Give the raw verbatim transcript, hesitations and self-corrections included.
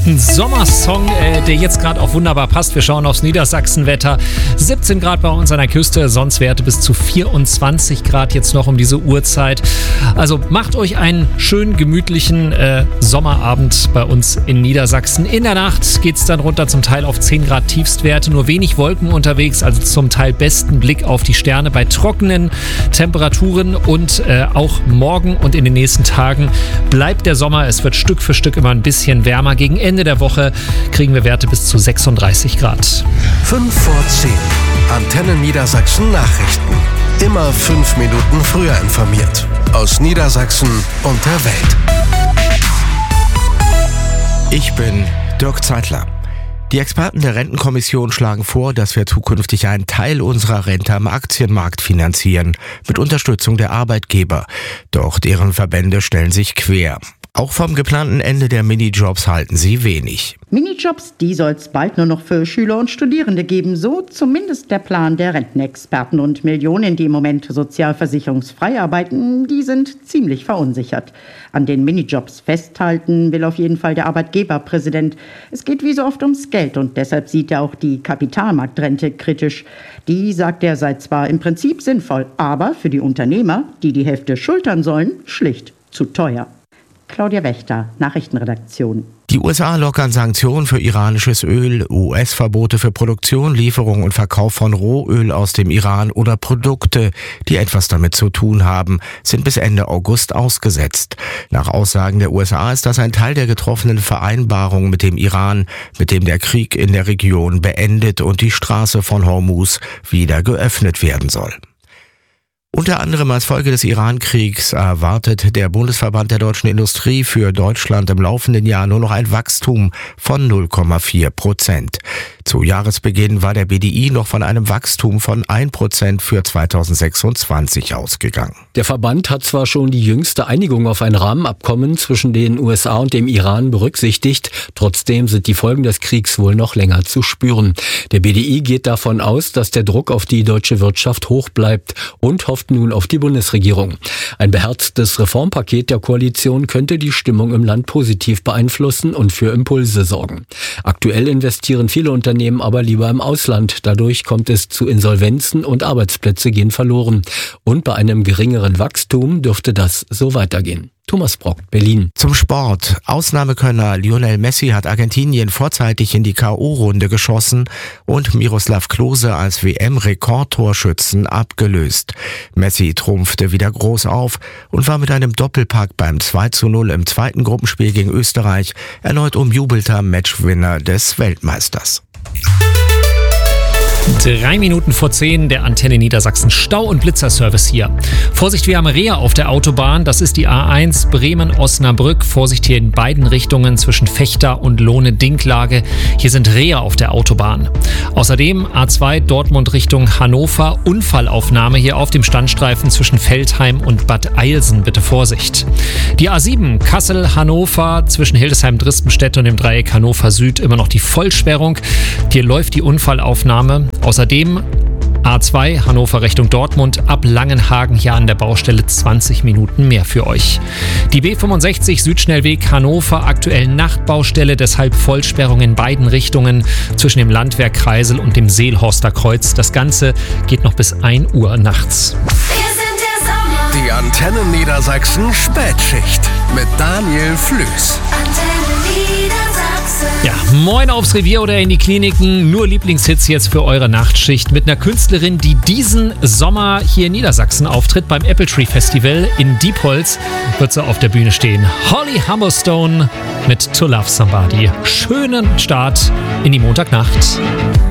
Ein Sommersong, äh, der jetzt gerade auch wunderbar passt. Wir schauen aufs Niedersachsenwetter. siebzehn Grad bei uns an der Küste, sonst Werte bis zu vierundzwanzig Grad jetzt noch um diese Uhrzeit. Also macht euch einen schönen, gemütlichen äh, Sommerabend bei uns in Niedersachsen. In der Nacht geht es dann runter zum Teil auf zehn Grad Tiefstwerte, nur wenig Wolken unterwegs, also zum Teil besten Blick auf die Sterne bei trockenen Temperaturen. Und äh, auch morgen und in den nächsten Tagen bleibt der Sommer. Es wird Stück für Stück immer ein bisschen wärmer. Gegen Ende der Woche kriegen wir Werte bis zu sechsunddreißig Grad. fünf vor zehn. Antenne Niedersachsen Nachrichten. Immer fünf Minuten früher informiert. Aus Niedersachsen und der Welt. Ich bin Dirk Zeitler. Die Experten der Rentenkommission schlagen vor, dass wir zukünftig einen Teil unserer Rente am Aktienmarkt finanzieren, mit Unterstützung der Arbeitgeber. Doch deren Verbände stellen sich quer. Auch vom geplanten Ende der Minijobs halten sie wenig. Minijobs, die soll es bald nur noch für Schüler und Studierende geben. So zumindest der Plan der Rentenexperten. Und Millionen, die im Moment sozialversicherungsfrei arbeiten, die sind ziemlich verunsichert. An den Minijobs festhalten will auf jeden Fall der Arbeitgeberpräsident. Es geht wie so oft ums Geld und deshalb sieht er auch die Kapitalmarktrente kritisch. Die, sagt er, sei zwar im Prinzip sinnvoll, aber für die Unternehmer, die die Hälfte schultern sollen, schlicht zu teuer. Claudia Wächter, Nachrichtenredaktion. Die U S A lockern Sanktionen für iranisches Öl, U S-Verbote für Produktion, Lieferung und Verkauf von Rohöl aus dem Iran oder Produkte, die etwas damit zu tun haben, sind bis Ende August ausgesetzt. Nach Aussagen der U S A ist das ein Teil der getroffenen Vereinbarung mit dem Iran, mit dem der Krieg in der Region beendet und die Straße von Hormuz wieder geöffnet werden soll. Unter anderem als Folge des Iran-Kriegs erwartet der Bundesverband der deutschen Industrie für Deutschland im laufenden Jahr nur noch ein Wachstum von null Komma vier Prozent. Zu Jahresbeginn war der B D I noch von einem Wachstum von ein Prozent für zweitausendsechsundzwanzig ausgegangen. Der Verband hat zwar schon die jüngste Einigung auf ein Rahmenabkommen zwischen den U S A und dem Iran berücksichtigt, trotzdem sind die Folgen des Kriegs wohl noch länger zu spüren. Der B D I geht davon aus, dass der Druck auf die deutsche Wirtschaft hoch bleibt und hofft nun auf die Bundesregierung. Ein beherztes Reformpaket der Koalition könnte die Stimmung im Land positiv beeinflussen und für Impulse sorgen. Aktuell investieren viele Unternehmen aber lieber im Ausland. Dadurch kommt es zu Insolvenzen und Arbeitsplätze gehen verloren. Und bei einem geringeren Wachstum dürfte das so weitergehen. Thomas Brock, Berlin. Zum Sport. Ausnahmekönner Lionel Messi hat Argentinien vorzeitig in die K O-Runde geschossen und Miroslav Klose als W M-Rekordtorschützen abgelöst. Messi trumpfte wieder groß auf und war mit einem Doppelpack beim zwei zu null im zweiten Gruppenspiel gegen Österreich erneut umjubelter Matchwinner des Weltmeisters. Drei Minuten vor zehn, der Antenne Niedersachsen Stau- und Blitzerservice hier. Vorsicht, wir haben Reha auf der Autobahn. Das ist die A eins Bremen-Osnabrück. Vorsicht hier in beiden Richtungen zwischen Fechter und Lohne-Dinklage. Hier sind Reha auf der Autobahn. Außerdem A zwei Dortmund Richtung Hannover. Unfallaufnahme hier auf dem Standstreifen zwischen Veltheim und Bad Eilsen. Bitte Vorsicht. Die A sieben Kassel-Hannover zwischen Hildesheim-Drispenstedt und dem Dreieck Hannover Süd. Immer noch die Vollsperrung. Hier läuft die Unfallaufnahme. Außerdem A zwei Hannover Richtung Dortmund ab Langenhagen hier an der Baustelle zwanzig Minuten mehr für euch. Die B fünfundsechzig Südschnellweg Hannover aktuell Nachtbaustelle, deshalb Vollsperrung in beiden Richtungen zwischen dem Landwehr Kreisel und dem Seelhorster Kreuz. Das Ganze geht noch bis ein Uhr nachts. Die Antenne Niedersachsen Spätschicht mit Daniel Flüß. Ja, moin aufs Revier oder in die Kliniken. Nur Lieblingshits jetzt für eure Nachtschicht mit einer Künstlerin, die diesen Sommer hier in Niedersachsen auftritt. Beim Apple Tree Festival in Diepholz wird sie auf der Bühne stehen. Holly Humberstone mit To Love Somebody. Schönen Start in die Montagnacht.